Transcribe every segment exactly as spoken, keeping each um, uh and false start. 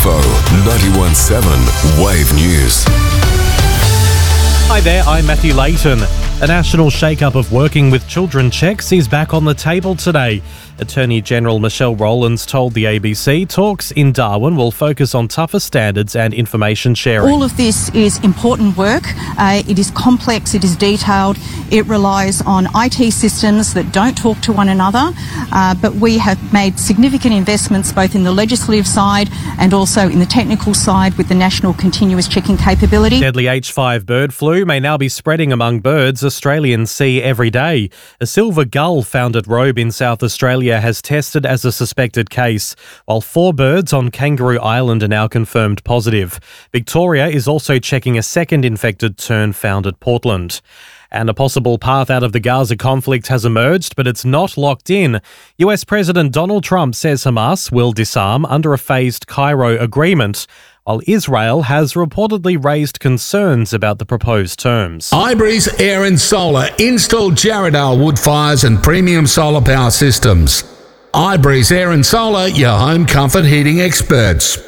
info. ninety-one point seven Wave News. Hi there, I'm Matthew Layton. A national shake-up of working with children checks is back on the table today. Attorney General Michelle Rowlands told the A B C talks in Darwin will focus on tougher standards and information sharing. All of this is important work. Uh, it is complex, it is detailed, it relies on I T systems that don't talk to one another, uh, but we have made significant investments both in the legislative side and also in the technical side with the National Continuous Checking capability. Deadly H five bird flu may now be spreading among birds Australians see every day. A silver gull found at Robe in South Australia has tested as a suspected case, while four birds on Kangaroo Island are now confirmed positive. Victoria is also checking a second infected tern found at Portland. And a possible path out of the Gaza conflict has emerged, but it's not locked in. U S President Donald Trump says Hamas will disarm under a phased Cairo agreement, while Israel has reportedly raised concerns about the proposed terms. iBreeze Air and Solar installed Jarrahdale wood fires and premium solar power systems. iBreeze Air and Solar, your home comfort heating experts.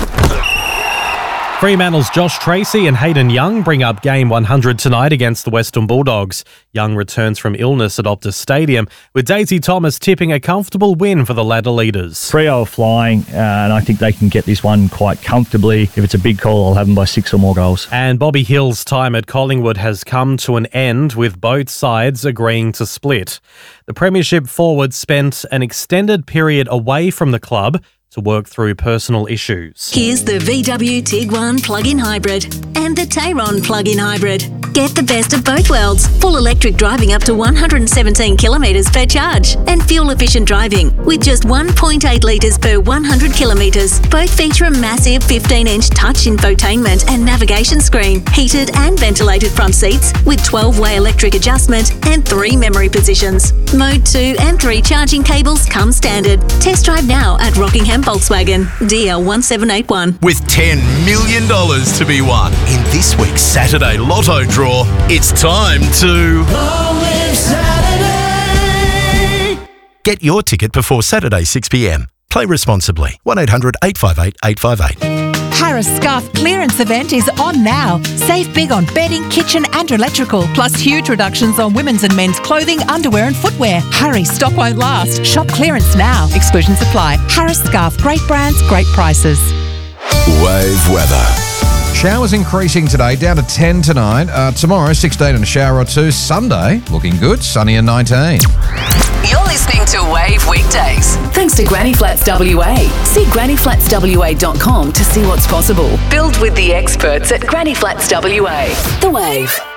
Fremantle's Josh Tracy and Hayden Young bring up game one hundred tonight against the Western Bulldogs. Young returns from illness at Optus Stadium, with Daisy Thomas tipping a comfortable win for the ladder leaders. Freo are flying, uh, and I think they can get this one quite comfortably. If it's a big call, I'll have them by six or more goals. And Bobby Hill's time at Collingwood has come to an end, with both sides agreeing to split. The Premiership forward spent an extended period away from the club to work through personal issues. Here's the V W Tiguan plug-in hybrid and the Tayron plug-in hybrid. Get the best of both worlds. Full electric driving up to one hundred seventeen kilometres per charge and fuel-efficient driving with just one point eight litres per one hundred kilometres. Both feature a massive fifteen inch touch infotainment and navigation screen, heated and ventilated front seats with twelve way electric adjustment and three memory positions. Mode two and three charging cables come standard. Test drive now at Rockingham Volkswagen, D L one seven eight one. With ten million dollars to be won in this week's Saturday Lotto draw, it's time to Saturday. Get your ticket before Saturday six p m. Play responsibly. one eight hundred eight five eight eight five eight. Harris Scarf clearance event is on now. Save big on bedding, kitchen and electrical, plus huge reductions on women's and men's clothing, underwear and footwear. Hurry, stock won't last. Shop clearance now. Exclusions apply. Harris Scarf, great brands, great prices. Wave weather. Showers increasing today, down to ten tonight. Uh, tomorrow, sixteen and a shower or two. Sunday, looking good, sunny and nineteen. You're listening to Wave Weekdays. Thanks to Granny Flats W A. See granny flats w a dot com to see what's possible. Build with the experts at Granny Flats W A. The Wave.